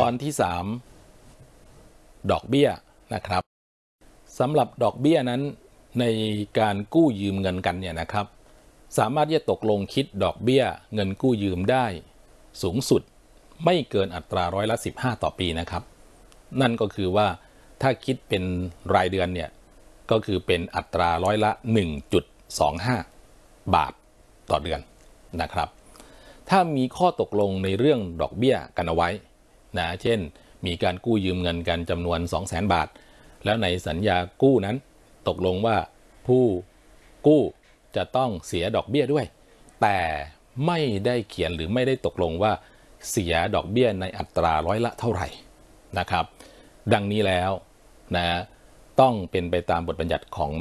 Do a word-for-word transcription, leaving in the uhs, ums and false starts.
ตอนที่สามดอกเบี้ยนะครับสำหรับดอกเบี้ยนั้นในการกู้ยืมเงินกันเนี่ยนะครับสามารถที่จะตกลงคิดดอกเบี้ยเงินกู้ยืมได้สูงสุดไม่เกินอัตราร้อยละสิบห้าต่อปีนะครับนั่นก็คือว่าถ้าคิดเป็นรายเดือนเนี่ยก็คือเป็นอัตราร้อยละ หนึ่งจุดสองห้า บาทต่อเดือนนะครับถ้ามีข้อตกลงในเรื่องดอกเบี้ยกันเอาไว้นะเช่นมีการกู้ยืมเงินกันจำนวน สองแสน บาทแล้วในสัญญากู้นั้นตกลงว่าผู้กู้จะต้องเสียดอกเบี้ยด้วยแต่ไม่ได้เขียนหรือไม่ได้ตกลงว่าเสียดอกเบี้ยในอัตราร้อยละเท่าไหร่นะครับดังนี้แล้วนะต้องเป็นไปตามบทบัญญัติของ